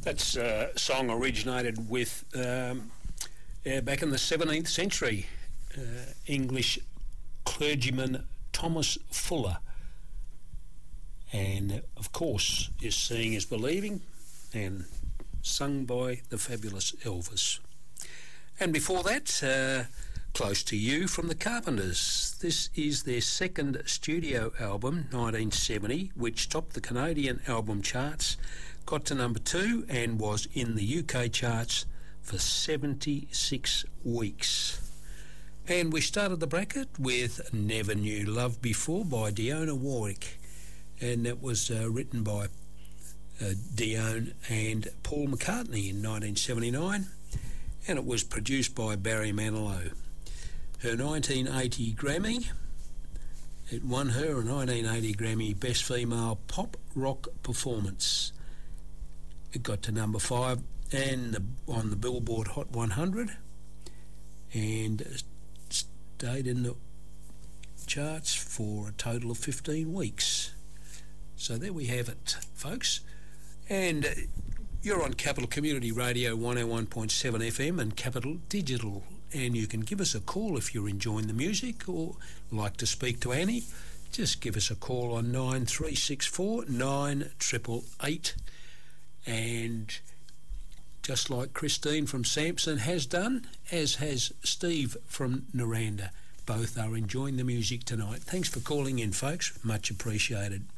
That's a song originated with back in the 17th century, English clergyman Thomas Fuller, and of course is Seeing is Believing, and sung by the fabulous Elvis. And before that, Close to You from the Carpenters. This is their second studio album, 1970, which topped the Canadian album charts, got to number 2 and was in the UK charts for 76 weeks. And we started the bracket with Never Knew Love Before by Dionne Warwick, and that was written by Dionne and Paul McCartney in 1979, and it was produced by Barry Manilow. Her 1980 Grammy, it won her a 1980 Grammy Best Female Pop Rock Performance. It got to number 5 and on the Billboard Hot 100 and stayed in the charts for a total of 15 weeks. So there we have it, folks. And you're on Capital Community Radio 101.7 FM and Capital Digital, and you can give us a call if you're enjoying the music or like to speak to Annie. Just give us a call on 9364 9888. And just like Christine from Sampson has done, as has Steve from Naranda, both are enjoying the music tonight. Thanks for calling in, folks. Much appreciated.